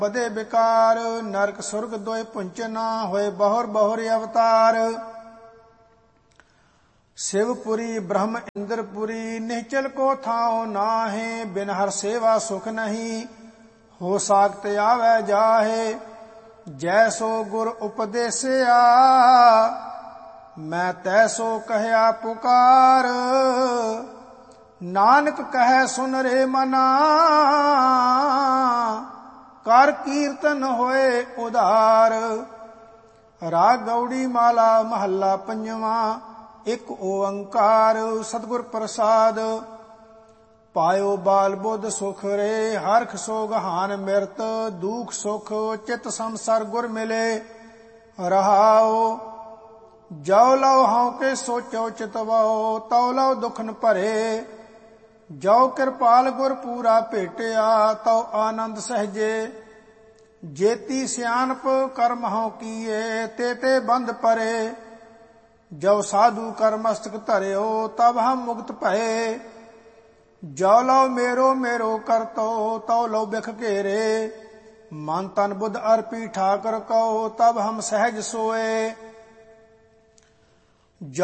ਬਦੇ ਵਿਕਾਰ। ਨਰਕ ਸੁਰਗ ਦੋਇ ਪੁੰਚਨਾ, ਹੋਏ ਬਹੁਰ ਬਹੁਰ ਅਵਤਾਰ। शिवपुरी ब्रह्म इंद्रपुरी, निश्चल को थाओ नाहे। बिन हर सेवा सुख नहीं, हो सागत आवे जाहे। जैसो गुर उपदेसिया, मैं तैसो कहया पुकार। नानक कहे सुन रे मना, कर कीर्तन होए उदार। राग गौड़ी माला महला पंजवा, एक ओंकार। सतगुर प्रसाद पायो बाल बुध सुख रे। हरख सो गहान मिरत, दुख सुख चित संसार गुर मिले रहाओ। जो लव हाँ के सोचो चितवाओ, तौ लव दुखन भरे। जो कृपाल गुर पूरा भेटिया, तौ आनंद सहजे। जेती सियानप कर्म हाँ किए, ते बंद परे। जब साधु कर मस्तक धरियो, तब हम मुक्त भये। जो लो मेरो मेरो करतो, तो लो बिख घेरे। मन तन बुध अर्पी ठाकर कहो, तब हम सहज सोए।